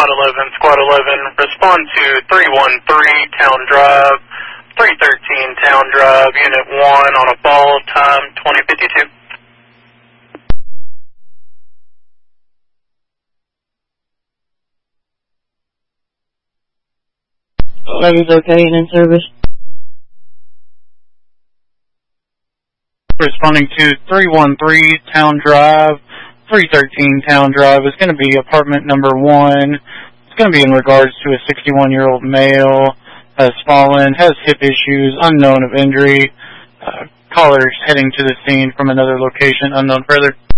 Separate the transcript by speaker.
Speaker 1: Squad 11, respond to 313 Town Drive, 313 Town Drive, Unit 1 on a ball, time 2052.
Speaker 2: 11's okay and in service.
Speaker 3: Responding to 313 Town Drive, 313 Town Drive is going to be apartment number 1. It's going to be in regards to a 61-year-old male, has fallen, has hip issues, unknown of injury. Callers heading to the scene from another location, unknown further.